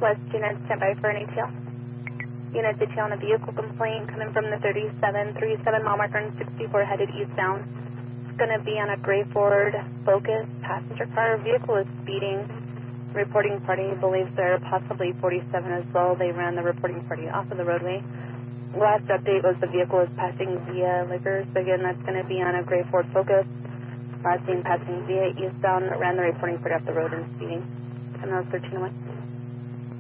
West unit, stand by for an ATL. Unit detail on a vehicle complaint coming from the 3737 mile marker and 64 headed eastbound. It's going to be on a gray Ford Focus passenger car. Vehicle is speeding. Reporting party believes they're possibly 47 as well. They ran the reporting party off of the roadway. Last update was the vehicle is passing via Liquors. Again, that's going to be on a gray Ford Focus. Last seen passing via eastbound. Ran the reporting party off the road and speeding. 10-13 away.